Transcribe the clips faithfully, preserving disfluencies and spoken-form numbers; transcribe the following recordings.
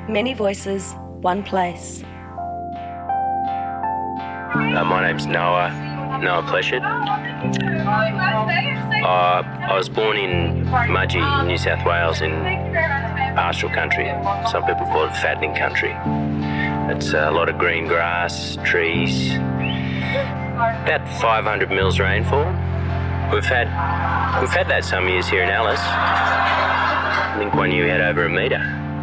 Many voices, one place. Uh, my name's Noah, Noah Pleshett. Uh, I was born in Mudgee, New South Wales, in pastoral country. Some people call it fattening country. It's a lot of green grass, trees, about five hundred mils rainfall. We've had we've had that some years here in Alice. I think one year we had over a metre.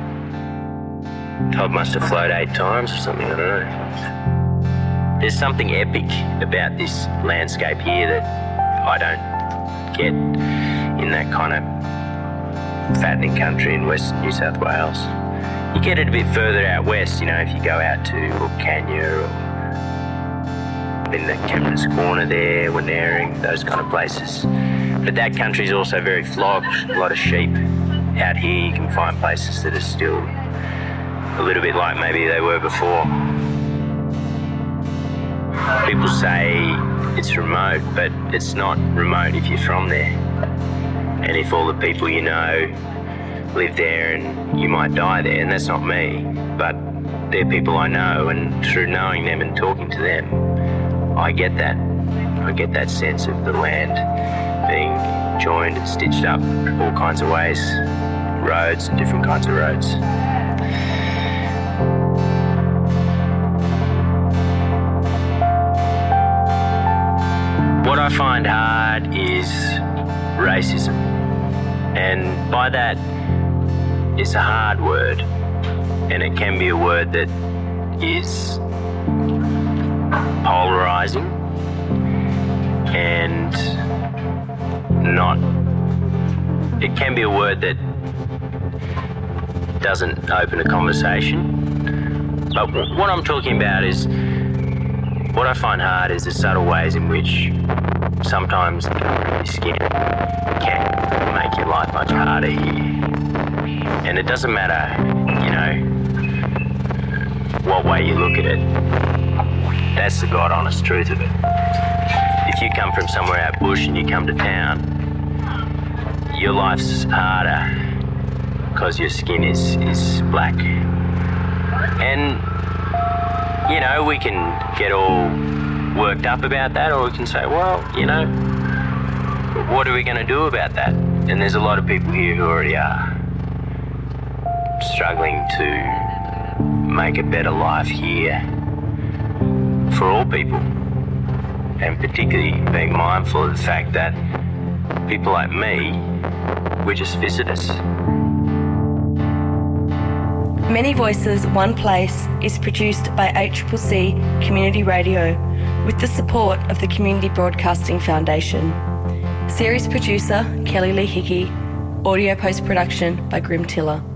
Tide must have flowed eight times or something, I don't know. There's something epic about this landscape here that I don't get in that kind of fattening country in Western New South Wales. You get it a bit further out west, you know, if you go out to Wilcannia or in the Captain's Corner there, Wanering, those kind of places. But that country's also very flogged, a lot of sheep. Out here you can find places that are still a little bit like maybe they were before. People say it's remote, but it's not remote if you're from there. And if all the people you know live there and you might die there, and that's not me, but they're people I know, and through knowing them and talking to them, I get that. I get that sense of the land being joined and stitched up all kinds of ways, roads and different kinds of roads. What I find hard is racism, and by that, it's a hard word, and it can be a word that is polarising and not, it can be a word that doesn't open a conversation. But what I'm talking about is, what I find hard is the subtle ways in which sometimes the colour of your skin can make your life much harder here. And it doesn't matter, you know, what way you look at it. That's the God honest truth of it. If you come from somewhere out bush and you come to town, your life's harder because your skin is, is black. And, you know, we can get all worked up about that, or we can say, well, you know, what are we going to do about that? And there's a lot of people here who already are struggling to make a better life here for all people, and particularly being mindful of the fact that people like me, we're just visitors. Many Voices, One Place is produced by A C C C Community Radio with the support of the Community Broadcasting Foundation. Series producer Kelly Lee Hickey. Audio post-production by Grim Tiller.